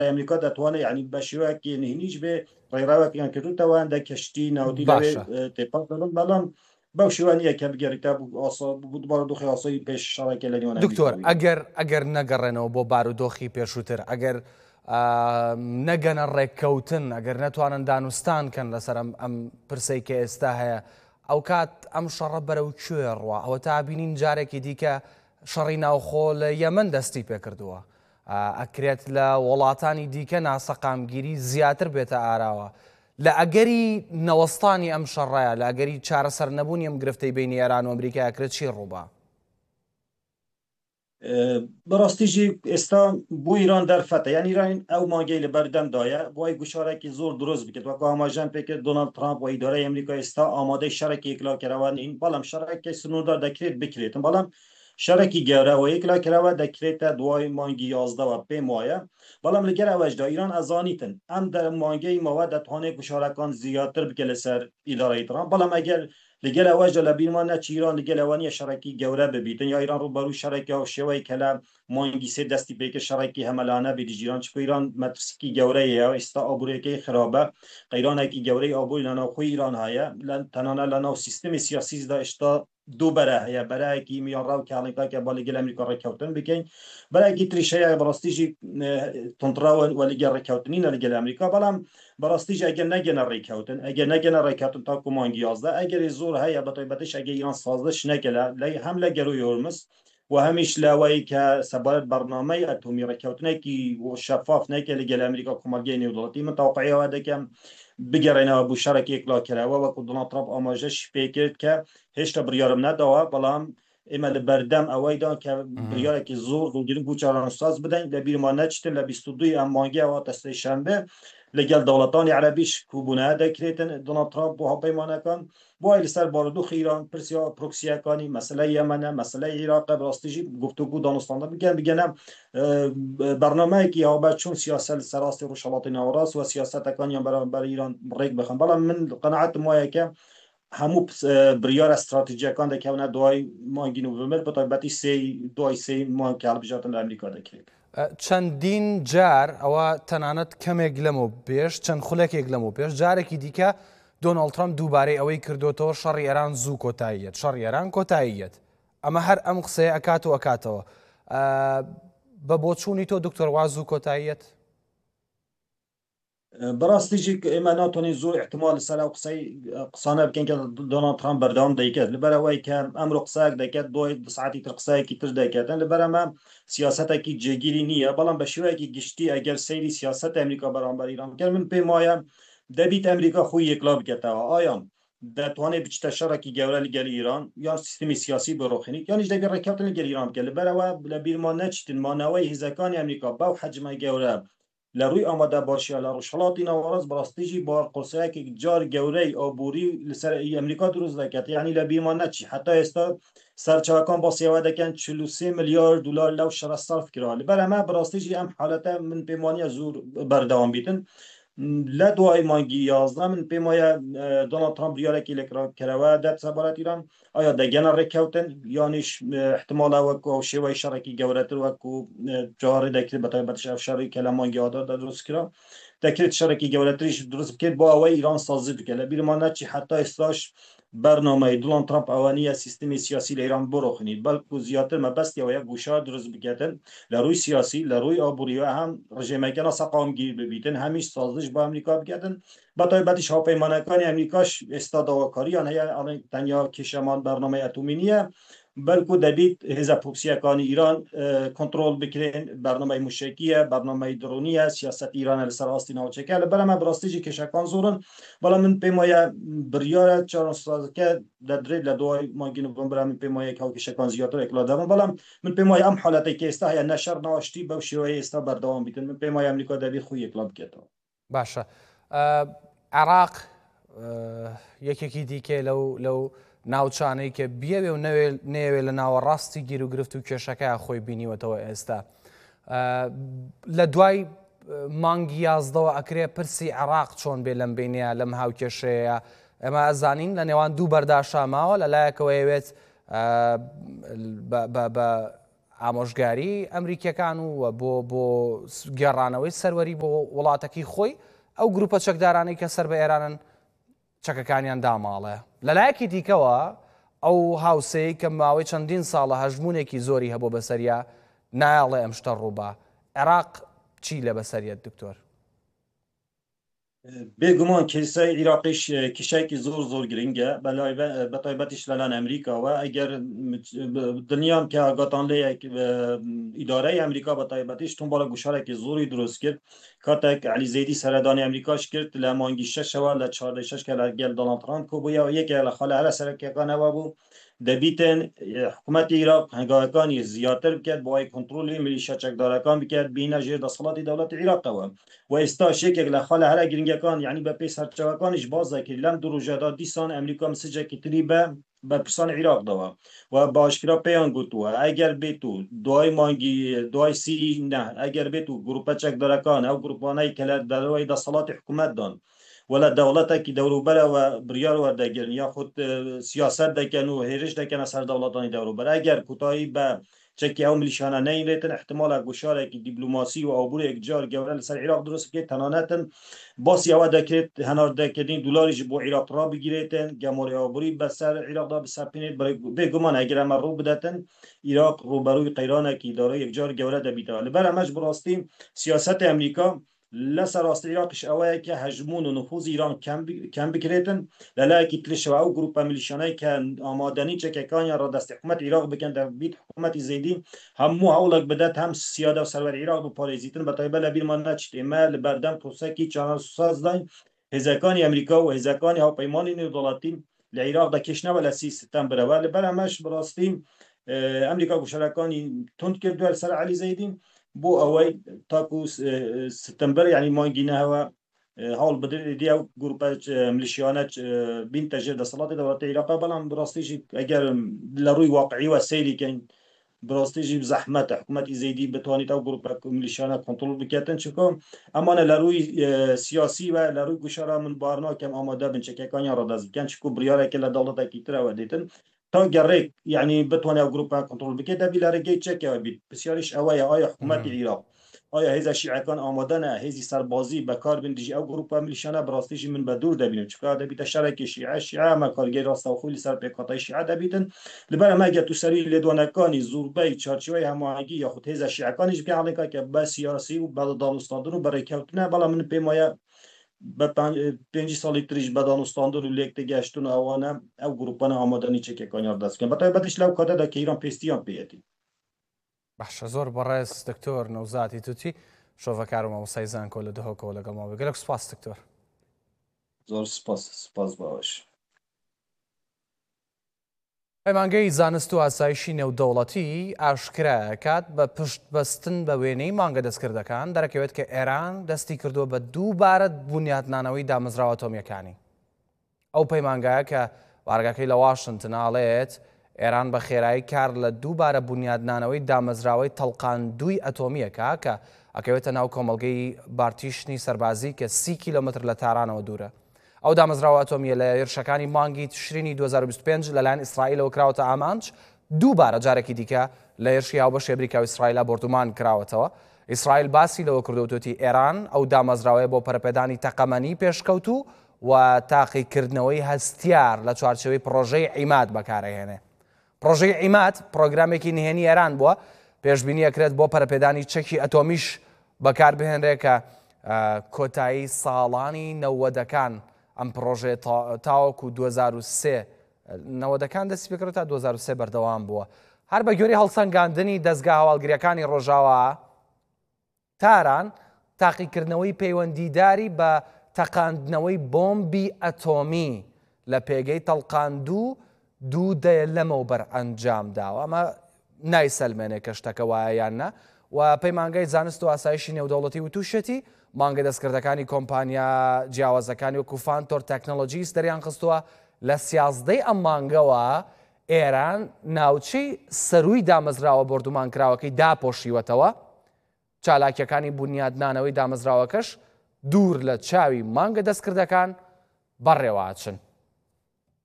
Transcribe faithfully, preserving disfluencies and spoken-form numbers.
ئەمریکا دەتوانێت ینی بە شێوەیەکی نهێنیش بێ ڕێراوەکیان کردوتەوە هەندە کەشتی ناوتی لەوێ تێپا دەبن بەڵام بەو شێوانیە کە بگەڕێتە بارودۆخی ئاسایی پێش شەڕێکە لە نێوان دکتۆر ئەگەر ئەگەر نەگەڕێنەوە بۆ بارودۆخی پێشووتر ئەگەر نەگەنە ڕێککەوتن ئەگەر نەتوانن دانوستان کەن لەسەر ئەم پرسەی کە ئێستا هەیە ئەو کات ئەم شەڕە بەرەو کوێ ڕوا ئەوە تا بینین جارێکی دیکە شەڕی ناوخۆ لە یەمەن دەستی پێکردووە ئەکرێت لە وڵاتانی دیکە ناسەقامگیری زیاتر بێتە ئاراوە لە ئەگەری نەوەستانی ئەم شەڕایە لە ئەگەری چارەسەر نەبوونی ئەم گرفتەی بینی ئێران و ئەمریکا ئەکرێت چی ڕووبا؟ بەڕاستیژی ئێستا بۆ ئیران دەرفەتە یان ئیران ئەو مانگەی لە بەردەمدایە بۆی گوشارێکی زۆر دروست بکرد وەکو ئاماژەم پێکرد دۆنالد ترامپ و ئیدارەی ئەمریکا ئێستا ئامادەی شەڕێکی یەکلاکراوە نین بەڵام شەڕێکی سنووردار دەکرێت بکرێتن بەڵام شەڕێکی گەورەوە یەکلاکراوە دەکرێتە دوای مانگی یازدەوە پێم وایە بەڵام لەگەر ئەوەشدا ئیران ئەزانیتن ئەم دە مانگەی ماوە دەتوانێت گوشارەکان زیاتر بکە لەسەر ئیدارەی ترامپ بەڵام ئەگەر لەگەل ئەوەشدا لە بیرمان نەچی ئیران لەگەل ئەوانیە شەڕێکی گەورە ببیتن یا ئیران ڕووبەرووی شەڕێکی و شێوەی کە لە مانگی سێ دەستی پێکرد شەڕێکی هەمەلانە بێت ئیران چکە ئیران مەترسیکی گەورەیە ئێستا ئابوورەکەی خراپە قەیرانێکی گەورەی ئابووری لەناوخۆی ئیران هەیە تەنانە لەناو سیستمی سیاسیدا ئێستا دوو بەرە هەیە بەرایەکی میانڕاو کاڵێکاکە با لەگەل ئەمریکا ڕێککەوتن بکەین بەرایەکی تریشەیە بەڕاستیژی تونتراوە و لەگەل ڕێککەوتنینە لەگەل ئەمریکا بەڵام بەڕاستیژ ئەگەر نەگەنە ڕێککەوتن ئەگەر نەگەنە ڕێککەوتن تاکو مانگی یازدە ئەگەری زۆر هەیە بەتایبەتش ئەگەر ئیران سازش نەکەلا هەم لە گەروی هۆرمز و هەمیش لەوەی کە سەبارەت بەرنامەی ئەتۆمی ڕێککەوتنێکی شەفاف نەکە لەگەل ئەمریکا کۆمەلگەی نێودوڵەتی من تاوقعیەوە دەکەم بگەڕێنەوە بوو شەڕێکی یەکلاکراوە وەکو دۆنالد ترامپ ئاماژەش پێکرد کە هێشتا بڕیارم نەداوە بەڵام ئێمە لە بەردەم ئەوەیدا کە بڕیارێکی زۆر ڕووگرنگ و چارەنووساز بدەین لە بیرمان نەچتن لە بیست و دوو ئەم مانگیەوە دەستەی شەنبێ لەگەڵ دەوڵەتانی عەرەبیش کوبوونەوە دەکرێتن دۆنالد ترامپ بۆ هاوپەیمانەکان بۆی لەسەر بارودۆخی ئیران پرسیا پرۆکسیەکانی مەسەلەی یەمەنە مەسەلەی عێراقە بڕاستیژی گفتوگو دانوستاندا بگەن بگەنە بەرنامەیەکی هاوبەر چۆن سیاسەت لەسەر ڕاستی ڕۆژهەڵاتی ناوەڕاست و سیاسەتەکانیان بەرامبەر ئیران ڕێک بخەن بەڵام من قەنەعەتم وایە کە هەموو بریارە استراتیژیەکان دەکەونە دوای مانگی نۆڤێمبەر بەتایبەتی سێ دوای سێ مانگ کە هەڵبژاردن لە ئەمریکا دەکرێت چەندین جار ئەوە تەنانەت کەمێک لەمەوە پێش چەند خولەکێک لەمەوە پێش جارێکی دیکە دۆناڵد ترامپ دووبارەی ئەوەی کردوتەوە شەڕی ئێران زوو کۆتاییەت شەڕی ئێران کۆتاییەت ئەمە هەر ئەم قسەیە ئەکات و ئەکاتەوە بە بۆچوونی تۆ دکتۆر وا زوو کۆتاییەت بەڕاستیژی ئێمە ناتوانین زۆر احتمال لەسەر ئەو قسەی قسانە بکەین کە دۆنالد ترامپ بەردەوام دەیکات لەبەرەوەی کە ئەمڕۆ قسەیەک دەکات دوای سعاتی تر قسەیەکی تر دەکاتن لەبەرەمە سیاسەتێکی جێگیری نییە بەڵام بە شێوەیەکی گشتی ئەگەر سەیری سیاسەت ئەمریکا بەرامبەر ئیران بکرد من پێم وایە دەبیت ئەمریکا خۆی یەکلا بکاتەوە ئایا دەتوانێت بچتە شەڕێکی گەورە لەگەل ئیران یان سیستمی سیاسی بڕۆخنی یانیش دەبێت ڕێککەوتن لەگەل ئیران بکات لەبەرەوە لە بیرمان نەچتن مانەوەی هێزەکانی ئەمریکا باو حەجمە گەورە لە ڕووی ئامادە باشیە لە ڕۆژهەڵاتی ناوەڕاست بەڕاستیژی با قورسەیەکی جار گەورەی ئابووری لەسەر ئەمریکا دروست دەکات یعنی لە بیرمان نەچی حتا ئێستا سەرچاوەکان باسیەوە دەکەن چل و سێ ملیارد دلار لەو شەڕە سەرف کرا لەبەرەمە بەڕاستیژی ئەم حالەتە من پێم وانییە زۆر بەردەوام بیتن لە دوای مانگی یازدە من پێم وایە دۆنالد ترامپ بریارێکی لەکراکەرەوە دەت سەبارەت ئیران ئایا دەگەنە ڕێککەوتن یانیش احتمالە وەکو شێوەی شەڕێکی گەورەتر وەکو جارێ دەکرێت بەتایبەتش ئەو شەڕی کە لە مانگی یازدە دروست کرا دەکرێت شەڕێکی گەورەتریش دروست بکرێت بۆ ئەوەی ئیران سازی بکە لە بیرمان نەچی حتا ئێستاش بەرنامەی دۆنالد ترامپ ئەوە نیە سیستمی سیاسی لە ئیران بڕۆخنیت بەڵکو زیاتر مەبەستیەوەیە گوشار دروست بکەتن لە ڕووی سیاسی لە ڕووی ئابووریەوە هەم ڕژێمەکەنە سەقامگیر ببیتن هەمیش سازش بە ئەمریکا بکەتن بەتایبەتیش هاوپەیمانەکانی ئەمریکاش ئێستا داواکاریان هەیە ئەڵێن تەنیا کێشەمان بەرنامەی ئەتۆمی نییە بەلکو دەبیت هێزە پروکسیەکانی ئیران کۆنتڕۆل بکرێن بەرنامەی موشکیە بەرنامەی درۆنیە سیاسەت ئیرانە لەسەر ڕاستی ناوچەکە لەبەرەمە بەڕاستیژی کێشەکان زۆرن بەڵام من پێم وایە بڕیارە چارەسازەکە دەدرێت لە دوای مانگی نۆڤێمبەر من پێم وایە کە کێشەکان زیاتر ئێکلا دەبن بەڵام من پێم وایە ئەم حالەتێک کە ئێستا هەیە نەشەر ناوەشتی بەو شێوەیە ئێستا بەردەوام بیتن من پێم وایە ئەمریکا دەبێت خۆی یەکلا بکێتەوە باشە عێراق یەکێکی دیکە لەو لەو ناوچانەی کە بیاوێ و نەوێ لە ناوەڕاستی گیر و گرفت و کێشەکە خۆی بینیوەتەوە ئێستا لە دوای مانگی یازدەوە ئەکرێ پرسی عێراق چۆن بێ لەم بینەیە لەم هاوکێشەیە ئەمە ئەزانین لە نێوان دوو بەرداشا ماوە لەلایەکەوە ئەوێت بە ئامۆژگاری ئەمریکیەکان و بۆ بۆ گێڕانەوەی سەروەری بۆ وڵاتەکەی خۆی ئەو گروپە چەکدارانی کە سەر بە ئێرانن چەکەکانیان داماڵێ. لەلایەکی دیکەوە ئەو هاوسەیە کە ماوەی چەندین ساڵە هەژمونێکی زۆری هەبوو بەسەریا نایڵێ ئەم شتە ڕووبە. عێراق چی لە بەسەریەت دکتۆر؟ بێگومان کیسای عێراقیش کیشایکی زۆر زۆر گرنگە بەتایبەتیش لەلایەن ئەمریکاوە ئەگەر دنیام کە ئاگاتان لێ ئیدارەی ئەمریکا بەتایبەتیش تۆمبارە گوشارێکی زۆری دروست کرد کاتێک عەلی زەیدی سەردانی ئەمریکاش کرد لە مانگی شەشەوە لە چواردەی شەش کە لەگەڵ دۆناڵد ترامپ کۆبوویەوە یەکێ لە خەڵە هەرە سەرەکیەکانەوە بوو دەبیتن حکوومەتی عێراق هەنگاوەکانی زیاتر بکات بۆ ئەوەی کۆنتڕۆلی میلیشیا چەکدارەکان بکات بینە ژێر دەسەڵاتی دەوڵەتی عێراقەوە و ئێستا یەکێک لە خەڵە هەرە گرنگەکان یعنی بە پێی سەرچاوەکانیش باز دەکرد لەم دوو ڕۆژەدا دیسان ئەمریکا مسجێکی تری بە بەرپرسانی عێراقدەوە و باشکرا پێیان گوتووە ئەگەر بێت و دوای مانگی دوای سی نه ئەگەر بێت و گروپە چەکدارەکان ئەو گروپانەی کە لە دەرەوەی دەسەڵاتی حکوومەتدان ولا دەوڵەتێکی دەوروبەرەوە بڕیار وەردەگرن یاخود سیاست دەکەن و هێرش دەکەنە سەر دەوڵەتانی دەوروبەر ئەگەر کوتایی بە چەکی ئەو میلیشیانە نەیرێتن احتمالە گوشارێکی دیبلۆماسی و ئابوورێک جار گەورە لەسەر عێراق دروست بکەیت تەنانەتن باسی ئەوە دەکرێت هەناردەکردنی دۆلاریش بۆ عێراق ڕابگیرێتن گەمۆری ئابووری بەسەر عێراقدا بسەپێنێت بێگومان ئەگەر ئەمە ڕوو بدەتن عێراق ڕوبەرووی قەیرانێکی دارای یەکجار گەورە دەبیتەوە لەبەر ئەمەش بڕاستی سیاسەتی ئەمریکا لەسەر ڕاستی عێراقیش ئەوەیە کە هەژمون و نفوذی ئیران کەم بکرێتن لەلایەکی ترشەوە ئەو گروپە میلیشیانەی کە ئامادەنی چەکەکانیان ڕادەستی حکوومەت عێراق بکەن دەبیت حکوومەتی زەیدی هەموو هەوڵێک بدات هەم سیادە و سەروەری عێراق بپارێزیتن بەتایبەت لە بیرمان نەچێت ئێمە لە بەردەم پرۆسەیەکی چارەسازداین هێزەکانی ئەمریکا و هێزەکانی هاوپەیمانی نێودەوڵەتی لە عێراق دەکێشنەوە لە سی سپتەمبرەوە لەبەر ئەمەش بڕاستی ئەمریکا گوشارەکانی تند کردووە لەسەر عەلی زەیدی بۆ ئەوەی تاکو سپتەمبەر یعنی مانگی نەهەوە هەوڵ بدرێت ئەو گروپە میلیشیانە بینتە ژێر دەسەڵاتی دەوڵەتی عێراق بەڵام بڕاستیژی ئەگەر لە ڕووی واقعیوە سەیریکەین بڕاستیژی زەحمەتە حکوومەتی زەیدی بتوانێت ئەو گروپە میلیشیانە کۆنتڕۆڵ بکاتن چکۆ ئەمانە لە ڕووی سیاسی و لە ڕووی گوشارە من بارناکەم ئامادە بن چەکەکانیان ڕادەست بکەن چکو بڕیارێکی لە دەوڵەتێکی ترەوە دێتن تا گەڕێک یعنی بتوانێت ئەو گروپە کۆنتڕۆڵ بکەێت دەبی لە ڕێگەی چەکەوە بیت پرسیاریش ئەوەیە ئایا حکوومەتی عێراق ئایا هێزە شیعەکان ئامادەنە هێزی سەربازی بەکار بندیژی ئەو گروپە میلیشیانە بڕاستیژی من بە دوور دەبینم چکە دەبیتە شەرێکی شیعە شیعە ئەمە کارگەی ڕاستەوخۆی لەسەر پێکهاتەی شیعە دەبیتن لەبەر ئەمە گە تو سەری لێدوانەکانی زووربەی چارچوەی هەماهەنگی یاخود هێزە شیعەکانیش پیاڵێکا کە بە سیاسی و بە دانوستاندن و بەڕێکەوتنە بەڵام من پێم وایە بە پێنج ساڵی تریش بە دانوستاندن و لێک تێگەشتن ئەوانە ئەو گروپانە ئامادەنی چەکەکانیان دەست بکەن بەتایبەتیش لەو کاتەدا کە ئیران پێستیان پێیەتی. باشە زۆر بەڕێز دکتۆر نەوزاتی تووتی شۆڤەکارم مامۆستای زانکۆ لە دهۆکەوە لەگەڵمەوە گەلێک سوپاس دکتۆر. زۆر سپاس سپاس باش. پەیمانگەی زانست و ئاسایشی نێودەوڵەتی ئاشکرا کات بە پشت بەستن بە وێنەی مانگە دەستکردەکان دەرەکەوێت کە ئێران دەستی کردووە بە دووبارە بنیادنانەوەی دامەزراوە ئەتۆمیەکانی. ئەو پەیمانگایە کە وارگاکەی لە واشنتن ئاڵێت ئێران بە خێرایی کار لە دووبارە بنیادنانەوەی دامەزراوەی تەڵقاندووی ئەتۆمیەکە کە ئەکەوێتە ناو کۆمەڵگەی بارتیشنی سەربازی کە سی کیلۆمتر لە تارانەوە دوورە. ئەو دامەزراوە ئەتۆمیە لە هێرشەکانی مانگی تشرینی دوو هەزار و بیست و پێنج لەلایەن ئیسرائیلەوە کراوەتە ئامانج دووبارە جارێکی دیکە لە هێرشی هاوبەشی ئەمریکا و ئیسرائیلە بردومان کراوەتەوە. ئیسرائیل باسی لەوە کردووەتی ئێران ئەو دامەزراوەیە بۆ پەرەپێدانی تەقەمەنی پێشکەوتو و تاقیکردنەوەی هەستیار لە چوارچێوەی پرۆژەی عیماد بەکارەهێنێ. پرۆژەی عیماد پرۆگرامێکی نهێنی ئێران بووە پێشبینی ئەکرێت بۆ پەرەپێدانی چەکی ئەتۆمیش بەکاربهێنرێت کە کۆتایی ساڵانی نەوەدەکان ئەم پرۆژێ تاوەکو دوو هەزار و سێ نەوەدەکان دەستی پێکرد تا دوو هەزار و سێ بەردەوام بووە. هەر بە گوێرەی هەڵسەنگاندنی دەستگا هەواڵگریەکانی ڕۆژاوا تاران تاقیکردنەوەی پەیوەندیداری بە تەقاندنەوەی بۆمبی ئەتۆمی لە پێگەی تەڵقاندوو دوو دەیە لەمەوبەر ئەنجام داوە. ئەمە نایسەلمێنێ کە شتەکە وایە یان نە و پەیمانگای زانست و ئاسایشی نێودەوڵەتی و تووشەتی مانگە دەستکردەکانی کۆمپانیا جیاوازەکانی وەکو فانتۆر تەکنۆلۆجیس دەریان خستووە لە سیازدەی ئەم مانگەوە ئێران ناوچەی سەرووی دامەزراوە بردومان کراوەکەی داپۆشیوەتەوە چالاکیەکانی بنیادنانەوەی دامەزراوەکەش دوور لە چاوی مانگە دەستکردەکان بەڕێوەچن.